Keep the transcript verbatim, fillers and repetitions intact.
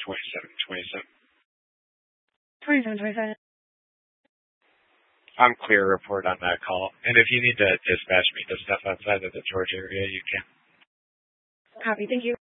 twenty-seven twenty-seven. twenty-seven twenty-seven. I'm clear report on that call. And if you need to dispatch me to stuff outside of the Georgia area, you can. Copy. Thank you.